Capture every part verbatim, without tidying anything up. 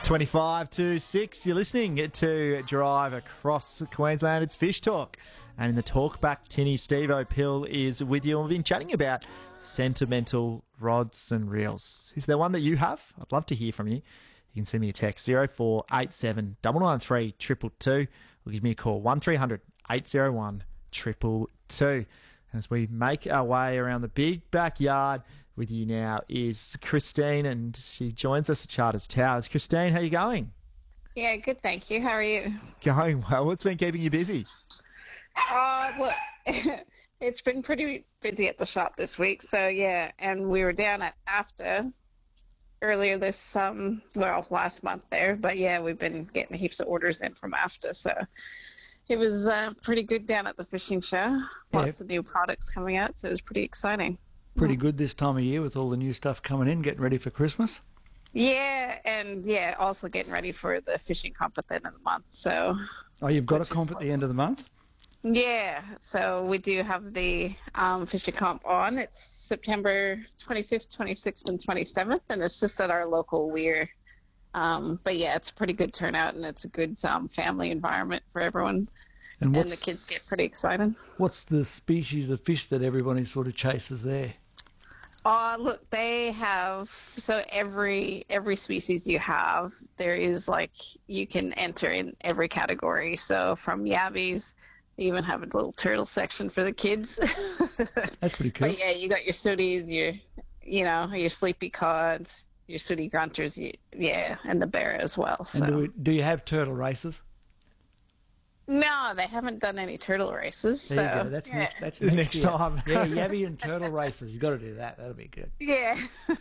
twenty-five to six, you're listening to Drive Across Queensland. It's Fish Talk. And in the talkback, Tinny, Steve O'Pill is with you. And we've been chatting about sentimental rods and reels. Is there one that you have? I'd love to hear from you. You can send me a text, zero four eight seven nine nine three two two two, or give me a call, one three hundred eight oh one two two two. As we make our way around the big backyard, with you now is Christine, and she joins us at Charters Towers. Christine, how are you going? Yeah, good, thank you. How are you? Going well. What's been keeping you busy? Uh, look, it's been pretty busy at the shop this week, so yeah, and we were down at AFTA earlier this, um, well, last month there, but yeah, we've been getting heaps of orders in from AFTA, so it was uh, pretty good down at the fishing show. Lots Yeah. of new products coming out, so it was pretty exciting. Pretty good this time of year with all the new stuff coming in, getting ready for Christmas. Yeah, and yeah, also getting ready for the fishing comp at the end of the month, so... Oh, you've got a Which is comp at the end of the month? Yeah, so we do have the um, fishing comp on. It's September twenty-fifth, twenty-sixth, and twenty-seventh, and it's just at our local weir. Um, but yeah, it's a pretty good turnout, and it's a good um, family environment for everyone. And And what's the kids get pretty excited. what's the species of fish that everybody sort of chases there? Uh, look, they have, so every every species you have, there is like, you can enter in every category. So from yabbies, they even have a little turtle section for the kids. That's pretty cool. But yeah, you got your sooties, your, you know, your sleepy cods, your sooty grunters, y- yeah, and the bear as well. So And do, we, do you have turtle races? no, they haven't done any turtle races. There so you go. That's yeah. next. That's next, Next year. time. Yeah, yabby and turtle races. You got to do that. That'll be good. Yeah.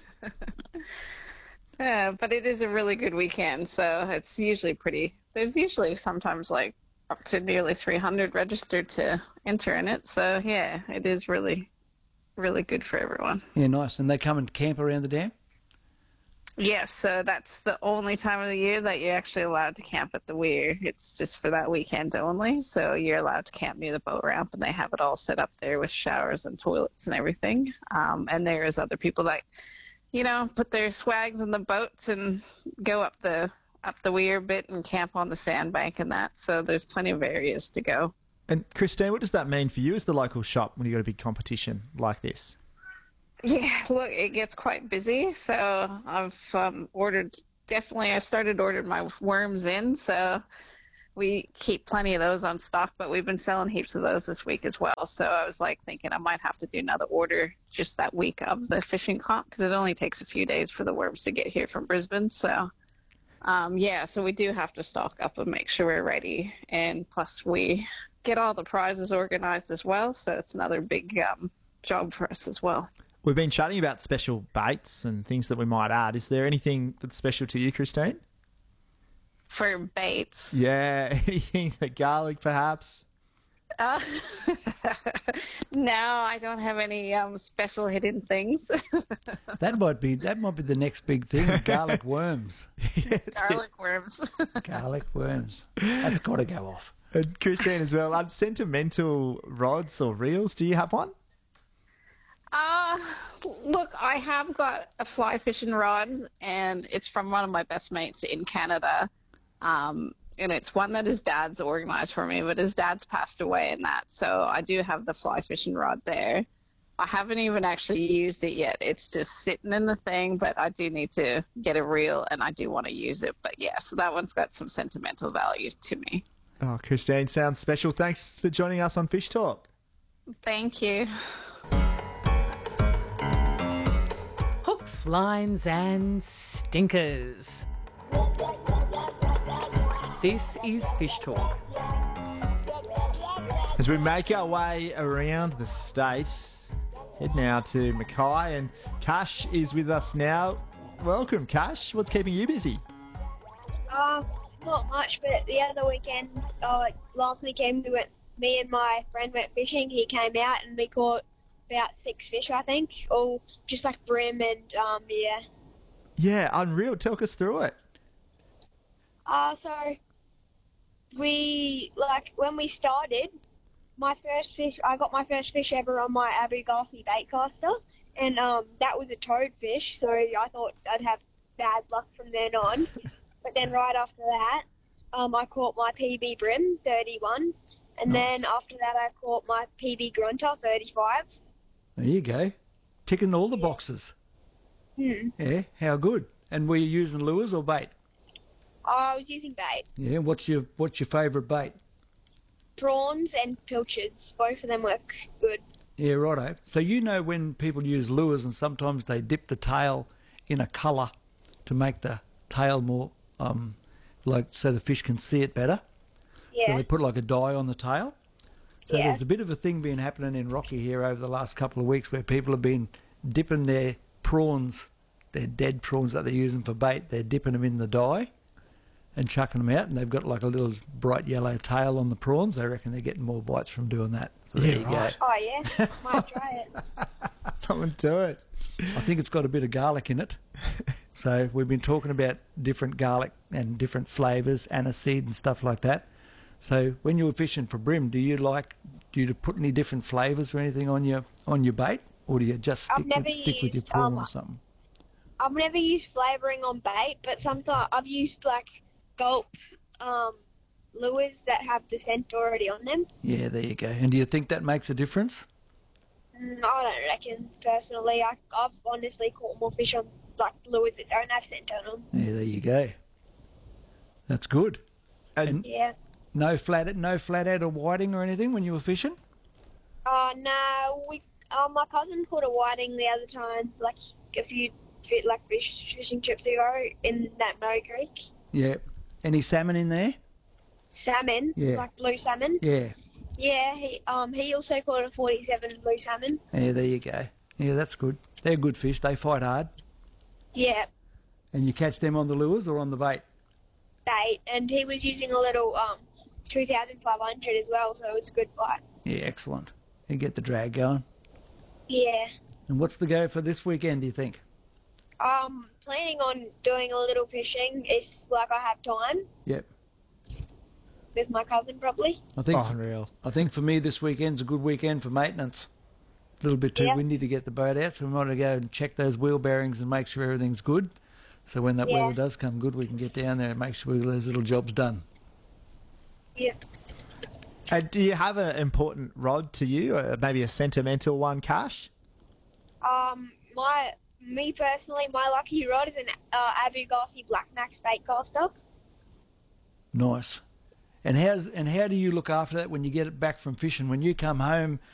Yeah, but it is a really good weekend, so it's usually pretty. There's usually sometimes like up to nearly three hundred registered to enter in it, so yeah, it is really, really good for everyone. Yeah, nice. And they come and camp around the dam? Yes, so that's the only time of the year that you're actually allowed to camp at the weir. It's just for that weekend only, so you're allowed to camp near the boat ramp, and they have it all set up there with showers and toilets and everything. Um, and there is other people that, you know, put their swags in the boats and go up the up the weir bit and camp on the sandbank and that. So there's plenty of areas to go. And Christine, what does that mean for you as the local shop when you've got a big competition like this? Yeah, look, it gets quite busy. So I've um, ordered, definitely, I've started ordering my worms in. So we keep plenty of those on stock, but we've been selling heaps of those this week as well. So I was like thinking I might have to do another order just that week of the fishing comp, because it only takes a few days for the worms to get here from Brisbane. So um, yeah, so we do have to stock up and make sure we're ready. And plus we get all the prizes organized as well. So it's another big um, job for us as well. We've been chatting about special baits and things that we might add. Is there anything that's special to you, Christine? For baits. Yeah, anything, the garlic perhaps? Uh, no, I don't have any um, special hidden things. That might be that might be the next big thing. Garlic worms. Garlic worms. Garlic worms. That's got to go off. And Christine as well. Um, sentimental rods or reels, do you have one? Uh, look, I have got a fly fishing rod, and it's from one of my best mates in Canada. Um, and it's one that his dad's organized for me, but his dad's passed away in that. So I do have the fly fishing rod there. I haven't even actually used it yet. It's just sitting in the thing, but I do need to get a reel, and I do want to use it. But yeah, so that one's got some sentimental value to me. Oh, Christine, sounds special. Thanks for joining us on Fish Talk. Thank you. Hooks, lines, and stinkers. This is Fish Talk. As we make our way around the state, head now to Mackay, and Cash is with us now. Welcome, Cash. What's keeping you busy? Uh, not much, but the other weekend, uh, last weekend, we went. Me and my friend went fishing. He came out and we caught about six fish, I think, all just like brim and um, yeah. Yeah, unreal. Talk us through it. Uh, so we like when we started, my first fish. I got my first fish ever on my Abu Ghazi baitcaster, and um, that was a toadfish. So I thought I'd have bad luck from then on. But then right after that, um, I caught my P B Brim thirty-one, and Nice. then after that I caught my P B Grunter thirty-five. There you go. Ticking all the boxes. Hmm. Yeah, how good. And were you using lures or bait? I was using bait, Yeah, what's your what's your favourite bait? prawns and pilchards. Both of them work good. Yeah, righto. So you know when people use lures and sometimes they dip the tail in a colour to make the tail more, um, like so the fish can see it better. So Yeah. they put like a dye on the tail. So Yeah. there's a bit of a thing been happening in Rocky here over the last couple of weeks where people have been dipping their prawns, their dead prawns that they're using for bait, they're dipping them in the dye and chucking them out, and they've got like a little bright yellow tail on the prawns. They reckon they're getting more bites from doing that. So there Yeah, you right. Oh yeah, might try it. Someone do it. go. I think it's got a bit of garlic in it. So we've been talking about different garlic and different flavours, aniseed and stuff like that. So when you were fishing for brim, do you like do you put any different flavours or anything on your on your bait, or do you just I've stick never with, stick with your used, prawn um, or something? I've never used flavouring on bait, but sometimes I've used like gulp um, lures that have the scent already on them. Yeah, there you go. And do you think that makes a difference? Mm, I don't reckon personally. I, I've honestly caught more fish on like lures that don't have scent on them. Yeah, there you go. That's good. And Yeah. No flat, no flathead or whiting or anything when you were fishing? Uh, no, we. Uh, my cousin caught a whiting the other time, like a few, few like fish fishing trips ago in that Murray Creek. Yeah. Any salmon in there? Salmon, Yeah. like blue salmon. Yeah. Yeah, he um he also caught a forty-seven blue salmon. Yeah, there you go. Yeah, that's good. They're good fish. They fight hard. Yeah, And you catch them on the lures or on the bait? bait, and he was using a little um two thousand five hundred as well, so it was a good fight. Yeah, excellent. And get the drag going. Yeah. And what's the go for this weekend, do you think? Um, planning on doing a little fishing if like I have time Yep. with my cousin probably. I think oh, unreal. I think for me this weekend's a good weekend for maintenance. A little bit too Yeah. windy to get the boat out, so we might go and check those wheel bearings and make sure everything's good. So when that Yeah. weather does come good, we can get down there and make sure those little jobs done. Yeah. Uh, do you have an important rod to you, uh, maybe a sentimental one, Cash? Um, my me personally, my lucky rod is an uh, Abu Gossi Black Max bait caster. Nice. And how's and how do you look after that when you get it back from fishing? When you come home,